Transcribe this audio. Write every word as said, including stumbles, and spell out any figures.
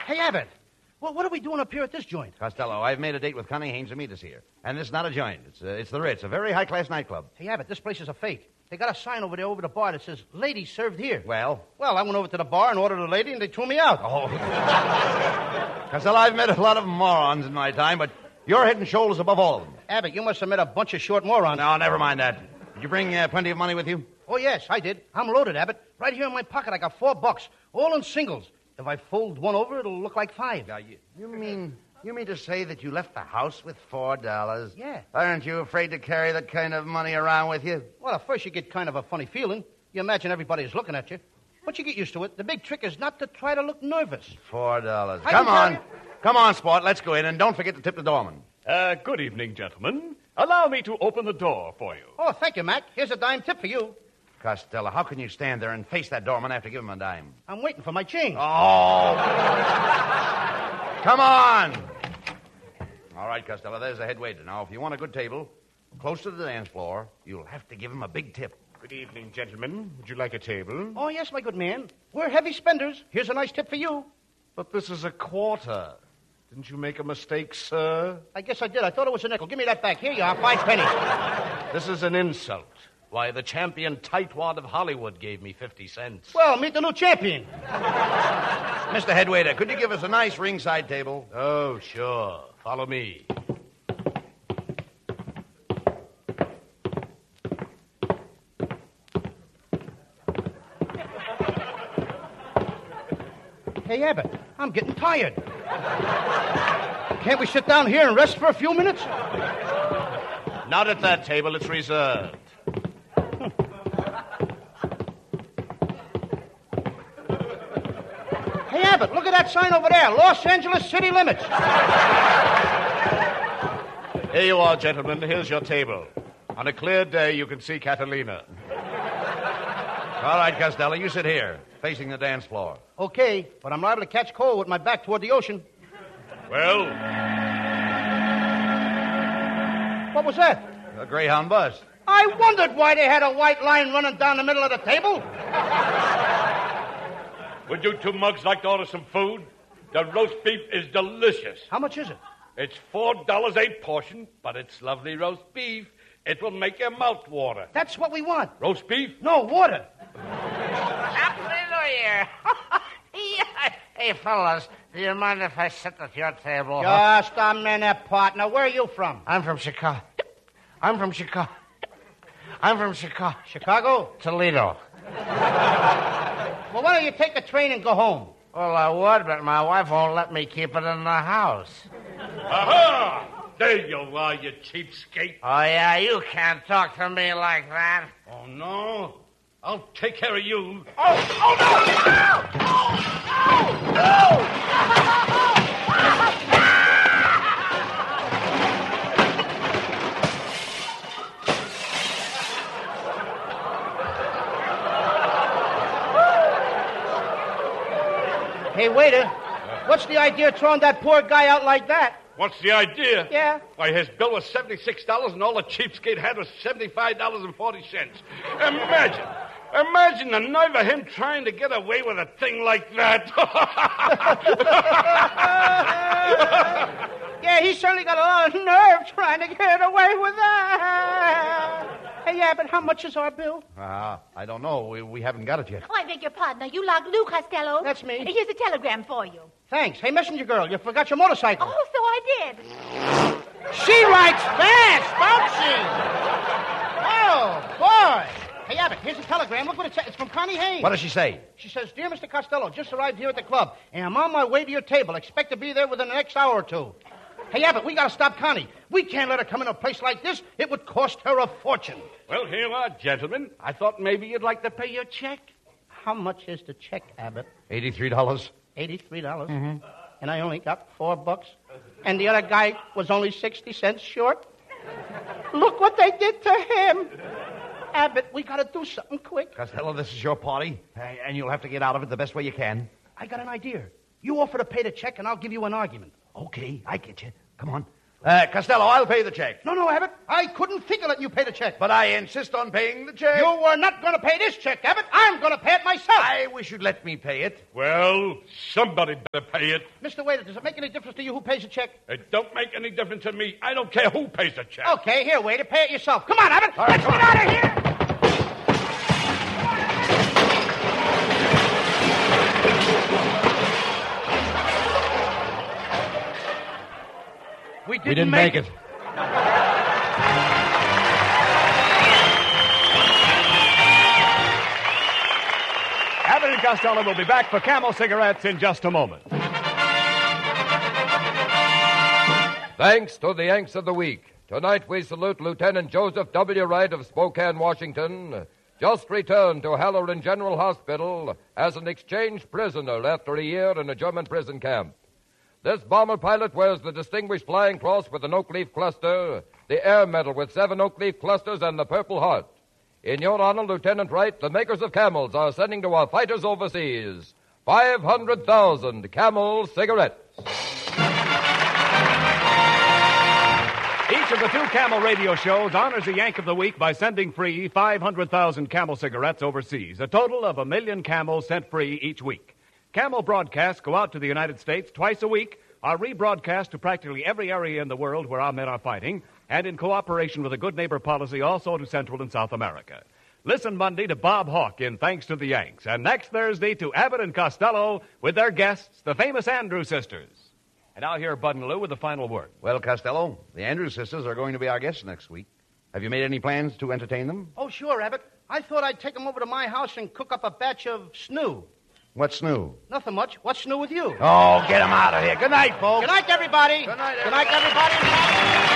Hey, Abbott. Well, what are we doing up here at this joint? Costello, I've made a date with Connie Haynes to meet us here. And this is not a joint. It's, uh, it's the Ritz, a very high-class nightclub. Hey, Abbott, this place is a fake. They got a sign over there over the bar that says, ladies served here. Well? Well, I went over to the bar and ordered a lady, and they threw me out. Oh. Costello, I've met a lot of morons in my time, but you're head and shoulders above all of them. Abbott, you must have met a bunch of short morons. No, never mind that. Did you bring uh, plenty of money with you? Oh, yes, I did. I'm loaded, Abbott. Right here in my pocket, I got four bucks, all in singles. If I fold one over, it'll look like five. Now, you, you mean you mean to say that you left the house with four dollars? Yeah. Aren't you afraid to carry that kind of money around with you? Well, at first you get kind of a funny feeling. You imagine everybody is looking at you. But you get used to it. The big trick is not to try to look nervous. Four dollars. I Come can tell on. you- Come on, sport. Let's go in, and don't forget to tip the doorman. Uh, good evening, gentlemen. Allow me to open the door for you. Oh, thank you, Mac. Here's a dime tip for you. Costello, how can you stand there and face that doorman after giving him a dime? I'm waiting for my change. Oh. Come on. All right, Costello, there's the head waiter. Now, if you want a good table, close to the dance floor, you'll have to give him a big tip. Good evening, gentlemen. Would you like a table? Oh, yes, my good man. We're heavy spenders. Here's a nice tip for you. But this is a quarter. Didn't you make a mistake, sir? I guess I did. I thought it was a nickel. Give me that back. Here you are, five pennies. This is an insult. Why, the champion tightwad of Hollywood gave me fifty cents. Well, meet the new champion. Mister Head Waiter, could you give us a nice ringside table? Oh, sure. Follow me. Hey, Abbott, I'm getting tired. Can't we sit down here and rest for a few minutes? Not at that table. It's reserved. Hey, Abbott, look at that sign over there. Los Angeles city limits. Here you are, gentlemen. Here's your table. On a clear day, you can see Catalina. All right, Costello, you sit here, facing the dance floor. Okay, but I'm liable to catch cold with my back toward the ocean. Well, What was that? A Greyhound bus. I wondered why they had a white line running down the middle of the table. Would you two mugs like to order some food? The roast beef is delicious. How much is it? It's four dollars a portion, but it's lovely roast beef. It will make your mouth water. That's what we want. Roast beef? No, water. Happy New Year. Yeah. Hey, fellas, do you mind if I sit at your table? Just a minute, partner. Where are you from? I'm from Chicago. I'm from Chicago. I'm from Chicago. Chicago? Toledo. Well, why don't you take a train and go home? Well, I would, but my wife won't let me keep it in the house. Aha! There you are, you cheapskate. Oh, yeah, you can't talk to me like that. Oh, no? I'll take care of you. Oh, oh, no! No! No! Hey, waiter, what's the idea of throwing that poor guy out like that? What's the idea? Yeah? Why, his bill was seventy-six dollars, and all the cheapskate had was seventy-five dollars and forty cents. Imagine. Imagine the nerve of him trying to get away with a thing like that. Yeah, he certainly got a lot of nerve trying to get away with that. Hey, yeah, but how much is our bill? Uh, I don't know. We, we haven't got it yet. Oh, I beg your pardon. Are you like Lou Costello? That's me. Here's a telegram for you. Thanks. Hey, messenger girl, you forgot your motorcycle. Oh, so I did. She writes fast, don't she? Oh, boy. Hey, Abbott, here's a telegram. Look what it says. It's from Connie Haynes. What does she say? She says, Dear Mister Costello, just arrived here at the club, and I'm on my way to your table. Expect to be there within the next hour or two. Hey, Abbott, we got to stop Connie. We can't let her come in a place like this. It would cost her a fortune. Well, here you are, gentlemen. I thought maybe you'd like to pay your check. How much is the check, Abbott? Eighty-three dollars. eighty-three dollars. Mm-hmm. And I only got four bucks. And the other guy was only sixty cents short. Look what they did to him. Abbott, we got to do something quick. Costello, this is your party, and you'll have to get out of it the best way you can. I got an idea. You offer to pay the check, and I'll give you an argument. Okay, I get you. Come on. Uh, Costello, I'll pay the check. No, no, Abbott. I couldn't think of letting you pay the check. But I insist on paying the check. You were not going to pay this check, Abbott. I'm going to pay it myself. I wish you'd let me pay it. Well, somebody better pay it. Mister Waiter, does it make any difference to you who pays the check? It don't make any difference to me. I don't care who pays the check. Okay, here, waiter, pay it yourself. Come on, Abbott. All right, Let's come get on. out of here. We didn't, We didn't make, make it. Abbott and Costello will be back for Camel cigarettes in just a moment. Thanks to the Yanks of the Week. Tonight we salute Lieutenant Joseph W. Wright of Spokane, Washington, just returned to Halloran General Hospital as an exchanged prisoner after a year in a German prison camp. This bomber pilot wears the Distinguished Flying Cross with an oak leaf cluster, the Air Medal with seven oak leaf clusters, and the Purple Heart. In your honor, Lieutenant Wright, the makers of Camels are sending to our fighters overseas five hundred thousand Camel cigarettes. Each of the two Camel radio shows honors a Yank of the Week by sending free five hundred thousand Camel cigarettes overseas, a total of a million Camels sent free each week. Camel broadcasts go out to the United States twice a week, are rebroadcast to practically every area in the world where our men are fighting, and in cooperation with a good neighbor policy also to Central and South America. Listen Monday to Bob Hawke in Thanks to the Yanks, and next Thursday to Abbott and Costello with their guests, the famous Andrews sisters. And now here Bud and Lou with the final word. Well, Costello, the Andrews sisters are going to be our guests next week. Have you made any plans to entertain them? Oh, sure, Abbott. I thought I'd take them over to my house and cook up a batch of snoo. What's new? Nothing much. What's new with you? Oh, get them out of here. Good night, folks. Good night, everybody. Good night, Good night, everybody.